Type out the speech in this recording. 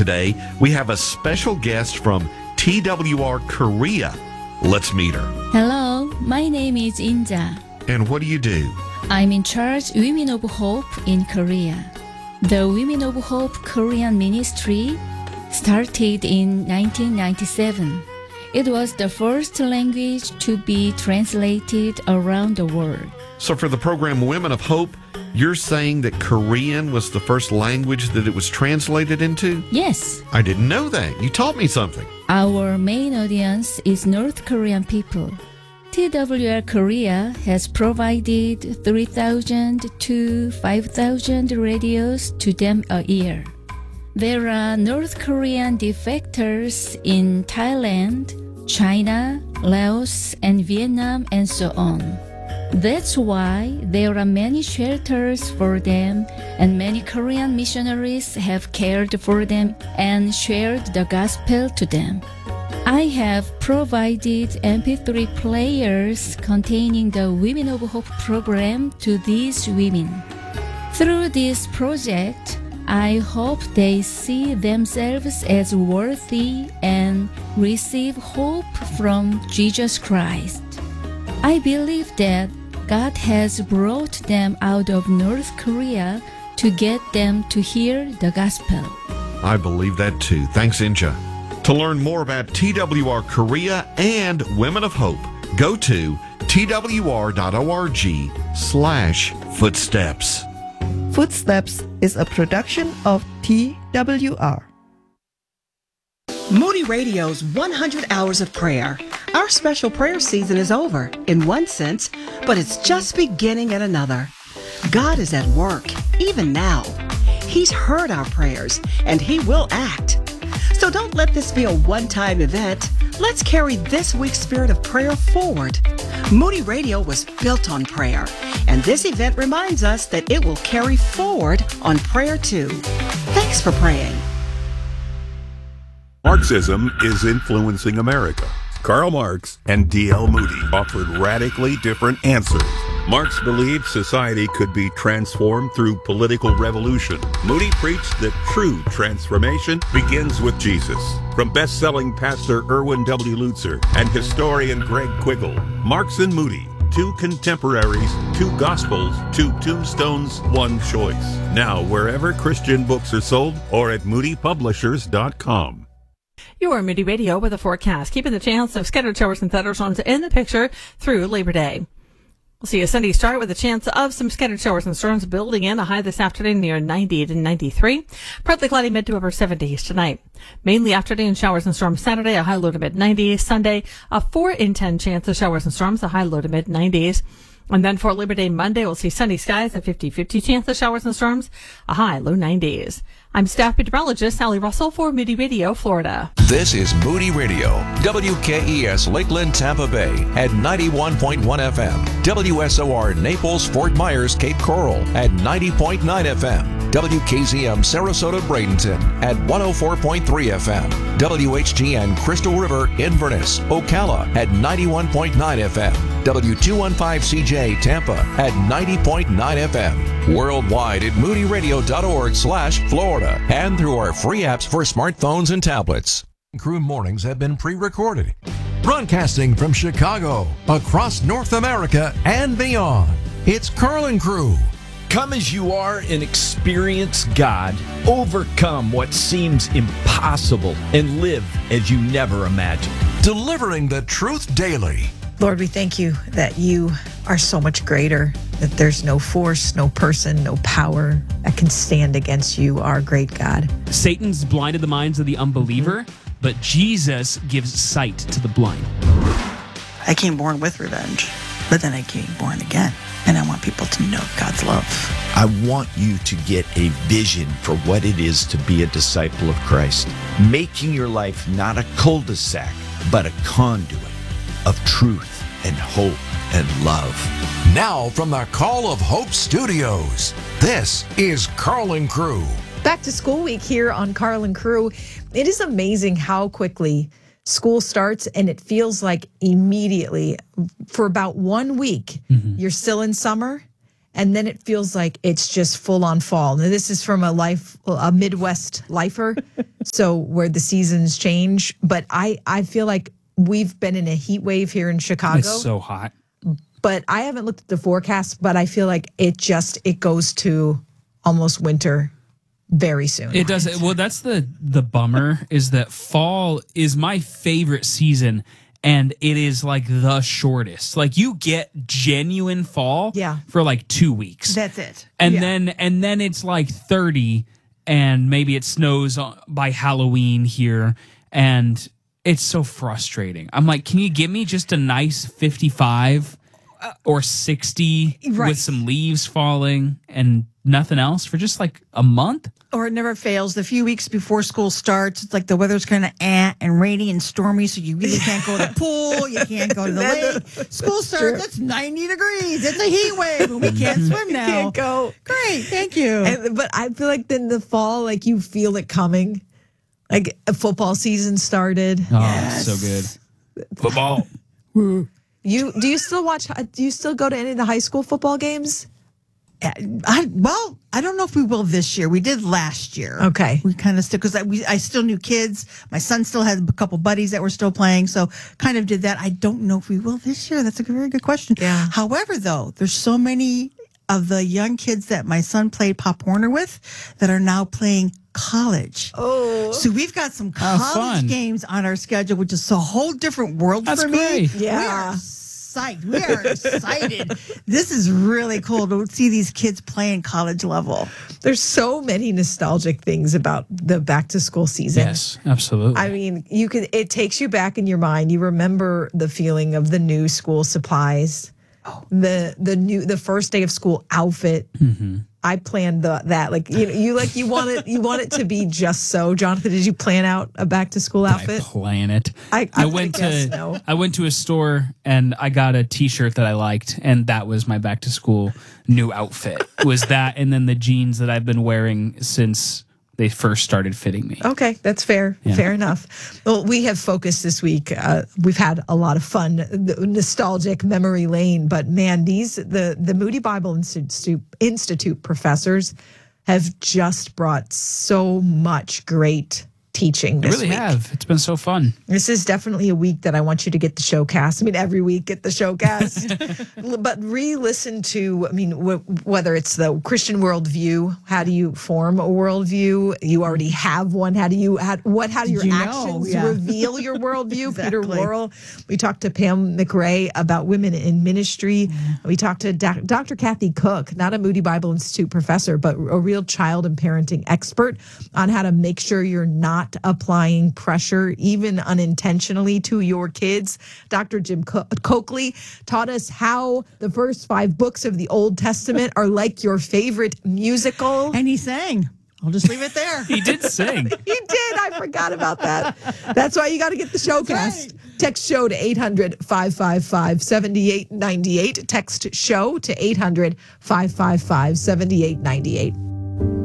today. We have a special guest from TWR Korea. Let's meet her. Hello, my name is Inja. And what do you do? I'm in charge Women of Hope in Korea. The Women of Hope Korean ministry started in 1997. It was the first language to be translated around the world. So for the program Women of Hope, you're saying that Korean was the first language that it was translated into? Yes, I didn't know that. You taught me something. our main audience is North Korean people. TWR Korea has provided 3,000 to 5,000 radios to them a year. There are North Korean defectors in Thailand, China, Laos, and Vietnam, and so on. That's why there are many shelters for them, and many Korean missionaries have cared for them and shared the gospel to them. I have provided MP3 players containing the Women of Hope program to these women. Through this project, I hope they see themselves as worthy and receive hope from Jesus Christ. I believe that God has brought them out of North Korea to get them to hear the gospel. I believe that too. Thanks, Inja. To learn more about TWR Korea and Women of Hope, go to twr.org/footsteps. Footsteps is a production of TWR. Moody Radio's 100 Hours of Prayer. Our special prayer season is over, in one sense, but it's just beginning in another. God is at work, even now. He's heard our prayers, and He will act. So don't let this be a one-time event. Let's carry this week's spirit of prayer forward. Moody Radio was built on prayer, and this event reminds us that it will carry forward on prayer too. Thanks for praying. Marxism is influencing America. Karl Marx and D.L. Moody offered radically different answers. Marx believed society could be transformed through political revolution. Moody preached that true transformation begins with Jesus. From best-selling pastor Erwin W. Lutzer and historian Greg Quiggle, Marx and Moody, two contemporaries, two gospels, two tombstones, one choice. Now, wherever Christian books are sold or at moodypublishers.com. Your Moody Radio with a forecast, keeping the chance of scattered showers and thunderstorms in the picture through Labor Day. We'll see a Sunday start with a chance of some scattered showers and storms building in. A high this afternoon near 90 to 93. Partly cloudy mid to upper 70s tonight. Mainly afternoon showers and storms Saturday, a high low to mid 90s. Sunday, a 4 in 10 chance of showers and storms, a high low to mid 90s. And then for Labor Day Monday, we'll see sunny skies, a 50-50 chance of showers and storms, a high low 90s. I'm staff meteorologist Sally Russell for Moody Radio, Florida. This is Moody Radio, WKES Lakeland, Tampa Bay at 91.1 FM, WSOR Naples, Fort Myers, Cape Coral at 90.9 FM, WKZM Sarasota, Bradenton at 104.3 FM, WHGN Crystal River, Inverness, Ocala at 91.9 FM, W215CJ Tampa at 90.9 FM, worldwide at moodyradio.org/Florida, and through our free apps for smartphones and tablets. Crew mornings have been pre-recorded. Broadcasting from Chicago, across North America, and beyond. It's Carlin Crew. Come as you are and experience God. Overcome what seems impossible and live as you never imagined. Delivering the truth daily. Lord, we thank you that you are so much greater, that there's no force, no person, no power that can stand against you, our great God. Satan's blinded the minds of the unbeliever, but Jesus gives sight to the blind. I came born with revenge, but then I came born again, and I want people to know God's love. I want you to get a vision for what it is to be a disciple of Christ, making your life not a cul-de-sac, but a conduit of truth and hope and love. Now from the Call of Hope Studios, this is Carlin Crew. Back to school week here on Carlin Crew. It is amazing how quickly school starts, and it feels like immediately for about 1 week, you're still in summer, and then it feels like it's just full on fall. Now, this is from a Midwest lifer, so where the seasons change. But I feel like we've been in a heat wave here in Chicago. It's so hot. But I haven't looked at the forecast, but I feel like it goes to almost winter very soon. It does. Well, that's the bummer is that fall is my favorite season, and it is like the shortest. Like you get genuine fall for like 2 weeks. That's it. And then it's like 30, and maybe it snows by Halloween here, and it's so frustrating. I'm like, can you give me just a nice 55 or 60 with some leaves falling and nothing else for just like a month? Or it never fails. The few weeks before school starts, it's like the weather's kind of and rainy and stormy, so you really can't go to the pool. You can't go to the lake. School starts, it's 90 degrees. It's a heat wave, and we can't swim now. Can't go. Great, thank you. But I feel like then the fall, like you feel it coming. Like a football season started. Oh, so good. Football. Do you still watch? Do you still go to any of the high school football games? I don't know if we will this year. We did last year. Okay. We kind of still, because I still knew kids. My son still had a couple buddies that were still playing, so kind of did that. I don't know if we will this year. That's a very good question. Yeah. However, though, there's so many of the young kids that my son played Pop Warner with that are now playing college. Oh. So we've got some college games on our schedule, which is a whole different world for me. Great. Yeah. We are excited. This is really cool to see these kids playing college level. There's so many nostalgic things about the back to school season. Yes, absolutely. I mean, it takes you back in your mind. You remember the feeling of the new school supplies, the first day of school outfit. Mm-hmm. I planned that. Like you want it to be just so. Jonathan, did you plan out a back to school outfit? I plan it. I went to a store and I got a T-shirt that I liked, and that was my back to school new outfit. Was that, and then the jeans that I've been wearing since they first started fitting me. Okay, that's fair. Yeah. Fair enough. Well, we have focused this week. We've had a lot of fun, nostalgic memory lane. But man, the Moody Bible Institute professors have just brought so much great teaching this They really week. have. It's been so fun. This is definitely a week that I want you to get the showcast. I mean, every week get the showcast, but re-listen to, I mean, whether it's the Christian worldview, how do you form a worldview? You already have one. How do your actions reveal your worldview? Exactly. Peter Worrell. We talked to Pam McRae about women in ministry. We talked to Dr. Kathy Cook, not a Moody Bible Institute professor, but a real child and parenting expert on how to make sure you're not applying pressure, even unintentionally, to your kids. Dr. Jim Coakley taught us how the first 5 books of the Old Testament are like your favorite musical. And he sang. I'll just leave it there. He did sing. He did. I forgot about that. That's why you got to get the showcast. Right. Text show to 800-555-7898. Text show to 800-555-7898.